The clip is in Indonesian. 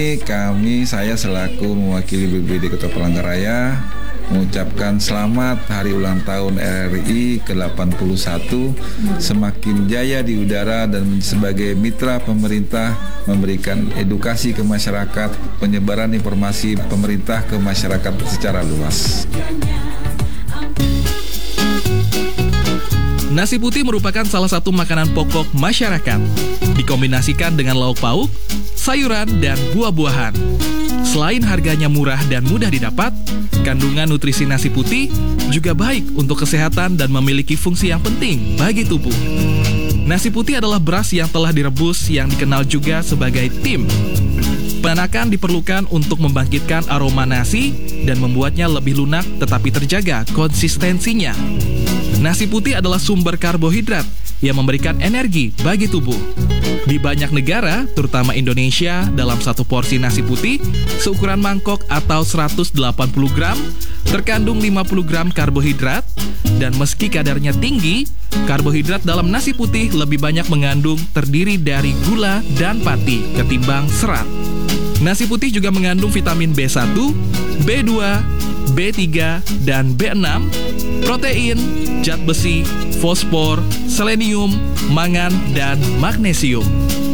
Saya selaku mewakili BPBD Kota Palangkaraya mengucapkan selamat hari ulang tahun RRI ke-81, semakin jaya di udara dan sebagai mitra pemerintah memberikan edukasi ke masyarakat, penyebaran informasi pemerintah ke masyarakat secara luas. Nasi putih merupakan salah satu makanan pokok masyarakat. Dikombinasikan dengan lauk pauk, sayuran, dan buah-buahan. Selain harganya murah dan mudah didapat, kandungan nutrisi nasi putih juga baik untuk kesehatan dan memiliki fungsi yang penting bagi tubuh. Nasi putih adalah beras yang telah direbus yang dikenal juga sebagai tim. Penanakan diperlukan untuk membangkitkan aroma nasi dan membuatnya lebih lunak tetapi terjaga konsistensinya. Nasi putih adalah sumber karbohidrat yang memberikan energi bagi tubuh. Di banyak negara, terutama Indonesia, dalam satu porsi nasi putih seukuran mangkok atau 180 gram, terkandung 50 gram karbohidrat, dan meski kadarnya tinggi, karbohidrat dalam nasi putih lebih banyak mengandung terdiri dari gula dan pati ketimbang serat. Nasi putih juga mengandung vitamin B1, B2, B3, dan B6, protein, zat besi, fosfor, selenium, mangan, dan magnesium.